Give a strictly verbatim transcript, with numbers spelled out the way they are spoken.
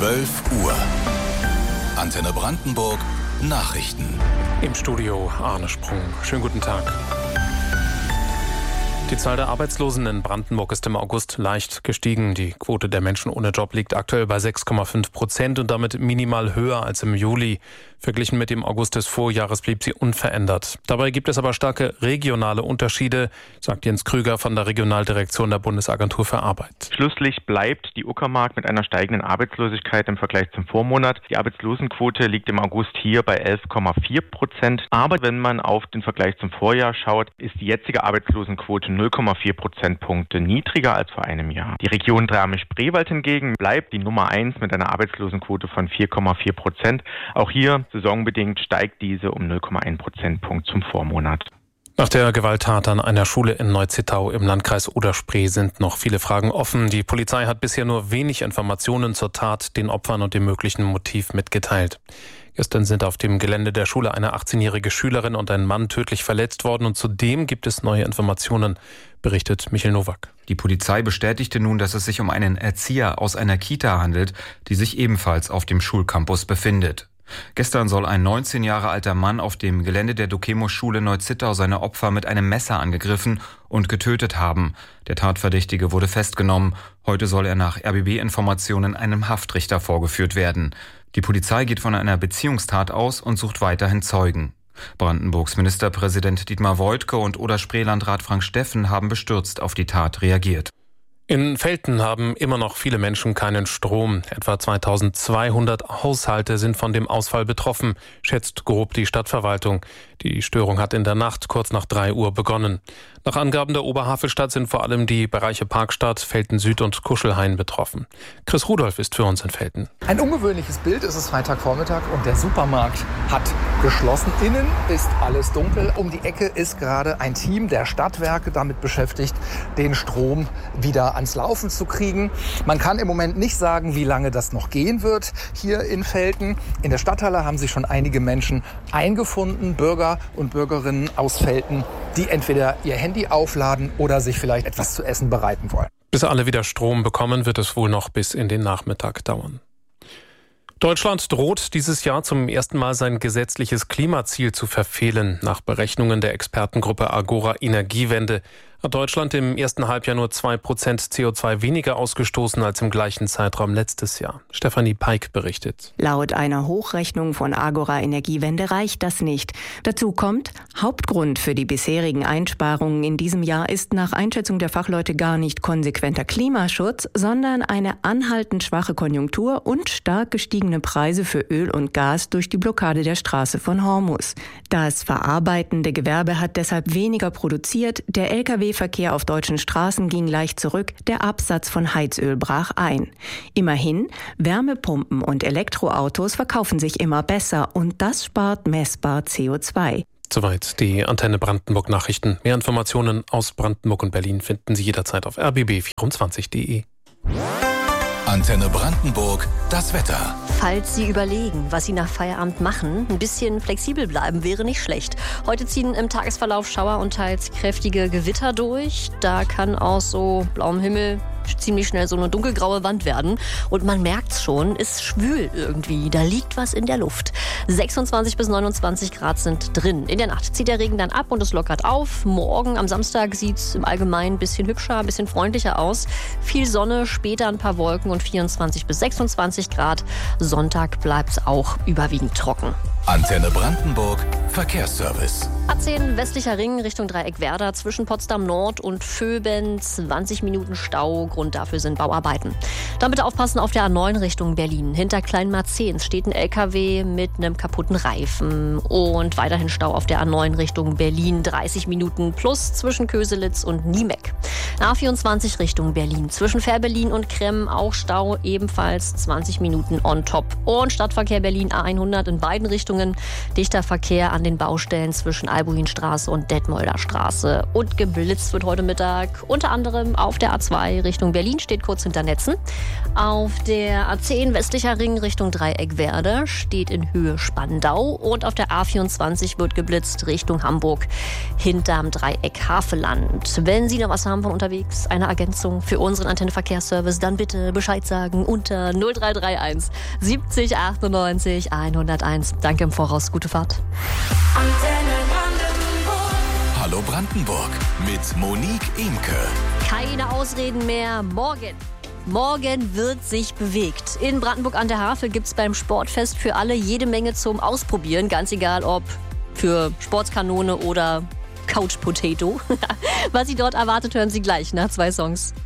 zwölf Uhr. Antenne Brandenburg Nachrichten. Im Studio Arne Sprung. Schönen guten Tag. Die Zahl der Arbeitslosen in Brandenburg ist im August leicht gestiegen. Die Quote der Menschen ohne Job liegt aktuell bei sechs Komma fünf Prozent und damit minimal höher als im Juli. Verglichen mit dem August des Vorjahres blieb sie unverändert. Dabei gibt es aber starke regionale Unterschiede, sagt Jens Krüger von der Regionaldirektion der Bundesagentur für Arbeit. Schlusslich bleibt die Uckermark mit einer steigenden Arbeitslosigkeit im Vergleich zum Vormonat. Die Arbeitslosenquote liegt im August hier bei elf Komma vier Prozent. Aber wenn man auf den Vergleich zum Vorjahr schaut, ist die jetzige Arbeitslosenquote null Komma vier Prozentpunkte niedriger als vor einem Jahr. Die Region Dahme-Spreewald hingegen bleibt die Nummer eins mit einer Arbeitslosenquote von vier Komma vier Prozent. Auch hier saisonbedingt steigt diese um null Komma eins Prozentpunkt zum Vormonat. Nach der Gewalttat an einer Schule in Neuzittau im Landkreis Oder-Spree sind noch viele Fragen offen. Die Polizei hat bisher nur wenig Informationen zur Tat, den Opfern und dem möglichen Motiv mitgeteilt. Gestern sind auf dem Gelände der Schule eine achtzehnjährige Schülerin und ein Mann tödlich verletzt worden und zudem gibt es neue Informationen, berichtet Michael Nowak. Die Polizei bestätigte nun, dass es sich um einen Erzieher aus einer Kita handelt, die sich ebenfalls auf dem Schulcampus befindet. Gestern soll ein neunzehn Jahre alter Mann auf dem Gelände der Dokemo-Schule Neuzittau seine Opfer mit einem Messer angegriffen und getötet haben. Der Tatverdächtige wurde festgenommen. Heute soll er nach R B B-Informationen einem Haftrichter vorgeführt werden. Die Polizei geht von einer Beziehungstat aus und sucht weiterhin Zeugen. Brandenburgs Ministerpräsident Dietmar Woidke und Oder-Spree-Landrat Frank Steffen haben bestürzt auf die Tat reagiert. In Velten haben immer noch viele Menschen keinen Strom. Etwa zweitausendzweihundert Haushalte sind von dem Ausfall betroffen, schätzt grob die Stadtverwaltung. Die Störung hat in der Nacht kurz nach drei Uhr begonnen. Nach Angaben der Oberhavelstadt sind vor allem die Bereiche Parkstadt, Velten Süd und Kuschelhain betroffen. Chris Rudolph ist für uns in Velten. Ein ungewöhnliches Bild, es ist Freitagvormittag und der Supermarkt hat geschlossen. Innen ist alles dunkel. Um die Ecke ist gerade ein Team der Stadtwerke damit beschäftigt, den Strom wieder ans Laufen zu kriegen. Man kann im Moment nicht sagen, wie lange das noch gehen wird hier in Velten. In der Stadthalle haben sich schon einige Menschen eingefunden, Bürger und Bürgerinnen aus Velten, die entweder ihr Handy aufladen oder sich vielleicht etwas zu essen bereiten wollen. Bis alle wieder Strom bekommen, wird es wohl noch bis in den Nachmittag dauern. Deutschland droht dieses Jahr zum ersten Mal sein gesetzliches Klimaziel zu verfehlen. Nach Berechnungen der Expertengruppe Agora Energiewende hat Deutschland im ersten Halbjahr nur zwei Prozent C O zwei weniger ausgestoßen als im gleichen Zeitraum letztes Jahr. Stefanie Peik berichtet. Laut einer Hochrechnung von Agora Energiewende reicht das nicht. Dazu kommt, Hauptgrund für die bisherigen Einsparungen in diesem Jahr ist nach Einschätzung der Fachleute gar nicht konsequenter Klimaschutz, sondern eine anhaltend schwache Konjunktur und stark gestiegene Preise für Öl und Gas durch die Blockade der Straße von Hormuz. Das verarbeitende Gewerbe hat deshalb weniger produziert, der L K W-Verkehr auf deutschen Straßen ging leicht zurück, der Absatz von Heizöl brach ein. Immerhin, Wärmepumpen und Elektroautos verkaufen sich immer besser und das spart messbar C O zwei. Soweit die Antenne Brandenburg Nachrichten. Mehr Informationen aus Brandenburg und Berlin finden Sie jederzeit auf r b b vierundzwanzig punkt d e. Antenne Brandenburg, das Wetter. Falls Sie überlegen, was Sie nach Feierabend machen, ein bisschen flexibel bleiben wäre nicht schlecht. Heute ziehen im Tagesverlauf Schauer und teils kräftige Gewitter durch. Da kann aus so blauem Himmel ziemlich schnell so eine dunkelgraue Wand werden. Und man merkt's schon, ist schwül irgendwie. Da liegt was in der Luft. sechsundzwanzig bis neunundzwanzig Grad sind drin. In der Nacht zieht der Regen dann ab und es lockert auf. Morgen am Samstag sieht's im Allgemeinen ein bisschen hübscher, ein bisschen freundlicher aus. Viel Sonne, später ein paar Wolken und vierundzwanzig bis sechsundzwanzig Grad. Sonntag bleibt's auch überwiegend trocken. Antenne Brandenburg, Verkehrsservice. A zehn westlicher Ring Richtung Dreieck Werder zwischen Potsdam Nord und Vöben, zwanzig Minuten Stau. Grund dafür sind Bauarbeiten. Dann bitte aufpassen auf der A neun Richtung Berlin. Hinter Kleinmarzens steht ein L K W mit einem kaputten Reifen. Und weiterhin Stau auf der A neun Richtung Berlin, dreißig Minuten plus zwischen Köselitz und Niemek. A vierundzwanzig Richtung Berlin zwischen Fährberlin und Kremm auch Stau, ebenfalls zwanzig Minuten on top. Und Stadtverkehr Berlin A hundert in beiden Richtungen. Dichter Verkehr an an den Baustellen zwischen Albuinstraße und Detmolder Straße. Und geblitzt wird heute Mittag unter anderem auf der A zwei Richtung Berlin, steht kurz hinter Netzen. Auf der A zehn westlicher Ring Richtung Dreieckwerder steht in Höhe Spandau. Und auf der A vierundzwanzig wird geblitzt Richtung Hamburg hinterm Dreieck Havelland. Wenn Sie noch was haben von unterwegs, eine Ergänzung für unseren Antenne-Verkehrsservice, dann bitte Bescheid sagen unter null drei drei eins siebzig achtundneunzig hunderteins. Danke im Voraus, gute Fahrt. Antenne Brandenburg. Hallo Brandenburg mit Monique Imke. Keine Ausreden mehr, morgen. Morgen wird sich bewegt. In Brandenburg an der Havel gibt es beim Sportfest für alle jede Menge zum Ausprobieren. Ganz egal, ob für Sportskanone oder Couch Potato. Was Sie dort erwartet, hören Sie gleich nach zwei Songs.